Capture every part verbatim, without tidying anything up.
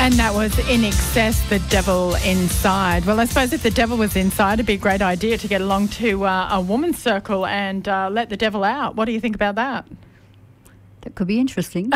And that was In Excess, The Devil Inside. Well, I suppose if the devil was inside, it'd be a great idea to get along to uh, a woman's circle and uh, let the devil out. What do you think about that? That could be interesting.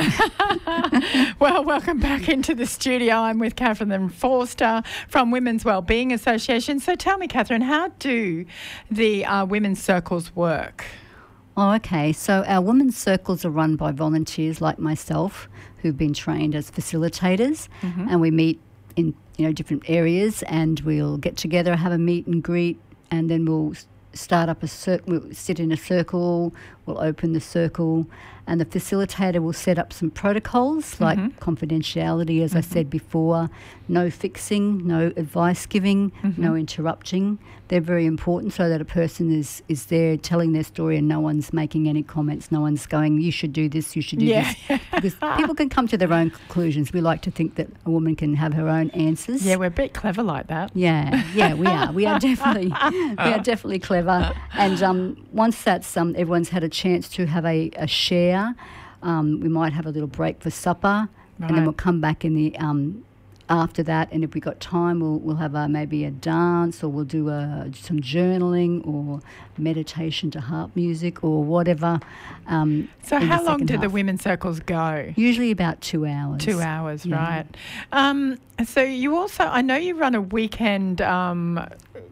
Well, welcome back into the studio. I'm with Catherine Forster from Women's Wellbeing Association. So tell me, Catherine, how do the uh, women's circles work? Oh, okay. So our women's circles are run by volunteers like myself who've been trained as facilitators, mm-hmm. and we meet in you know different areas, and we'll get together, have a meet and greet, and then we'll start up a circle. We'll sit in a circle. We'll open the circle, and the facilitator will set up some protocols like mm-hmm. confidentiality, as mm-hmm. I said before, no fixing, no advice giving, mm-hmm. no interrupting. They're very important so that a person is, is there telling their story and no one's making any comments. No one's going, you should do this, you should do yeah. this. Because people can come to their own conclusions. We like to think that a woman can have her own answers. Yeah, we're a bit clever like that. Yeah, yeah, we are. We are definitely, we are definitely clever. And um, once that's um, everyone's had a chance to have a, a share, um, we might have a little break for supper, right. and then we'll come back in the um, after that, and if we've got time, we'll we'll have a, maybe a dance, or we'll do a, some journaling or meditation to harp music or whatever. Um, so how long do half. the women's circles go? Usually about two hours. Two hours, yeah. right. Um, so you also, I know you run a weekend um,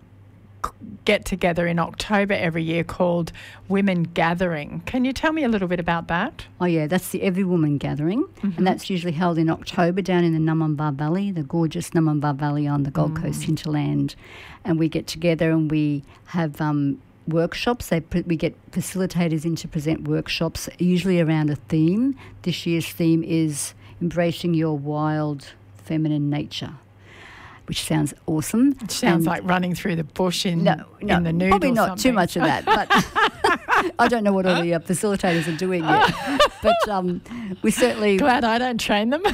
get together in October every year called Women Gathering. Can you tell me a little bit about that? Oh yeah, that's the Every Woman Gathering, mm-hmm. and that's usually held in October down in the Numunbah Valley, the gorgeous Numunbah Valley on the Gold mm. Coast hinterland. And we get together and we have um, workshops. They we get facilitators in to present workshops, usually around a theme. This year's theme is Embracing Your Wild Feminine Nature, which sounds awesome. It sounds and like running through the bush in, no, no, in the nude probably or not something. too much of that, but I don't know what all the uh, facilitators are doing yet. But um, we certainly... Glad I don't train them.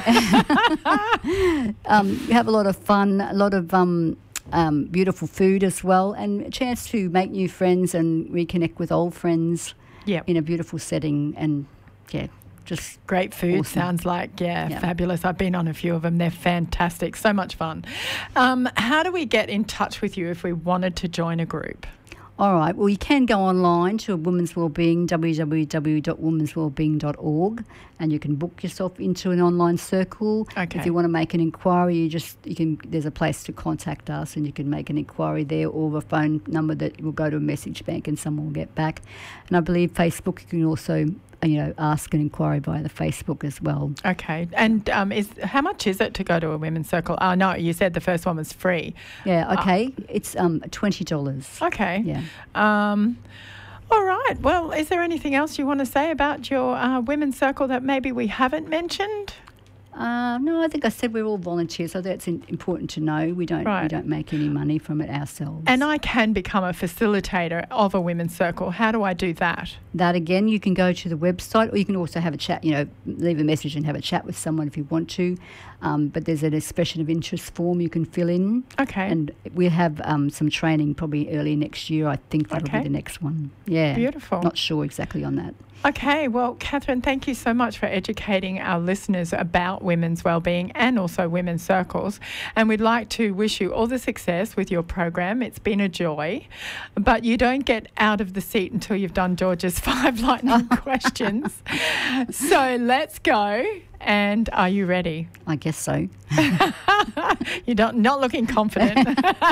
um, we have a lot of fun, a lot of um, um, beautiful food as well, and a chance to make new friends and reconnect with old friends yep. in a beautiful setting. And, yeah, just great food. awesome. Sounds like, yeah, yeah, fabulous. I've been on a few of them. They're fantastic. So much fun. Um, how do we get in touch with you if we wanted to join a group? All right. Well, you can go online to Women's Wellbeing, w w w dot womens wellbeing dot org, and you can book yourself into an online circle. Okay. If you want to make an inquiry, you just you can. There's a place to contact us, and you can make an inquiry there, or a phone number that will go to a message bank, and someone will get back. And I believe Facebook, you can also, you know, ask an inquiry via the Facebook as well. Okay. And um, is how much is it to go to a women's circle? Oh, no, you said the first one was free. Yeah, okay. Uh, it's um twenty dollars. Okay. Yeah. Um, all right. Well, is there anything else you want to say about your uh, women's circle that maybe we haven't mentioned? Uh, no, I think I said we're all volunteers, so that's in, important to know. We don't right. we don't make any money from it ourselves. And I can become a facilitator of a women's circle. How do I do that? That again, you can go to the website, or you can also have a chat. You know, leave a message and have a chat with someone if you want to. Um, but there's an expression of interest form you can fill in. Okay. And we have um, some training probably early next year. I think that'll okay. be the next one. Yeah. Beautiful. Not sure exactly on that. Okay, well, Catherine, thank you so much for educating our listeners about women's wellbeing and also women's circles. And we'd like to wish you all the success with your program. It's been a joy. But you don't get out of the seat until you've done George's five lightning questions. So let's go. And are you ready? I guess so. You're not, not looking confident.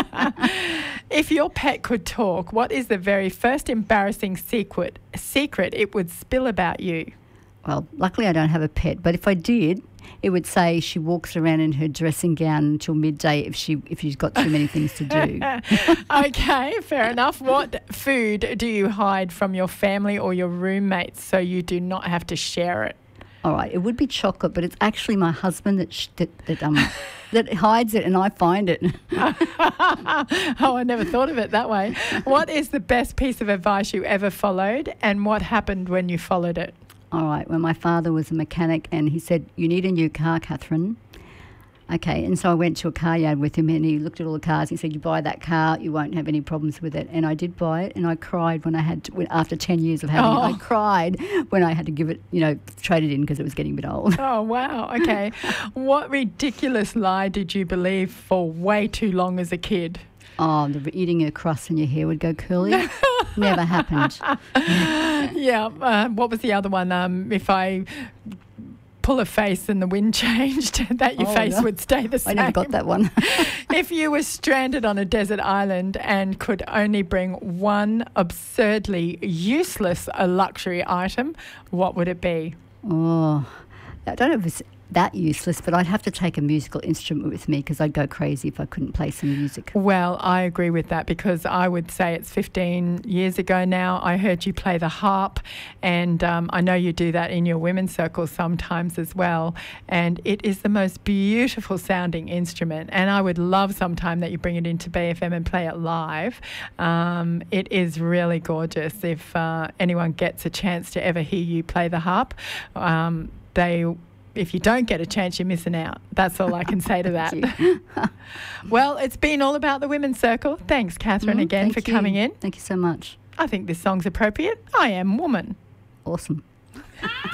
If your pet could talk, what is the very first embarrassing secret secret it would spill about you? Well, luckily I don't have a pet, but if I did, it would say she walks around in her dressing gown until midday if she if she's got too many things to do. Okay, fair enough. What food do you hide from your family or your roommates so you do not have to share it? All right, it would be chocolate, but it's actually my husband that sh- that that, um, that hides it, and I find it. Oh, I never thought of it that way. What is the best piece of advice you ever followed, and what happened when you followed it? All right, when my father was a mechanic, and he said, "You need a new car, Catherine." Okay, and so I went to a car yard with him and he looked at all the cars and he said, you buy that car, you won't have any problems with it. And I did buy it and I cried when I had to, when, after ten years of having Oh. it, I cried when I had to give it, you know, trade it in because it was getting a bit old. Oh, wow. Okay. What ridiculous lie did you believe for way too long as a kid? Oh, the eating a crust and your hair would go curly. Never happened. Yeah. Uh, what was the other one? Um, if I pull a face and the wind changed, that your Oh, face no. would stay the same. I never got that one. If you were stranded on a desert island and could only bring one absurdly useless uh, luxury item, what would it be? Oh, I don't know if it's that useless, but I'd have to take a musical instrument with me because I'd go crazy if I couldn't play some music. Well, I agree with that because I would say it's fifteen years ago now. I heard you play the harp, and um, I know you do that in your women's circles sometimes as well. And it is the most beautiful sounding instrument. And I would love sometime that you bring it into B F M and play it live. Um, it is really gorgeous. If uh, anyone gets a chance to ever hear you play the harp, um, they. If you don't get a chance, you're missing out. That's all I can say to that. Well, it's been all about the Women's Circle. Thanks, Catherine, Mm, again thank for you. coming in. Thank you so much. I think this song's appropriate. I Am Woman. Awesome.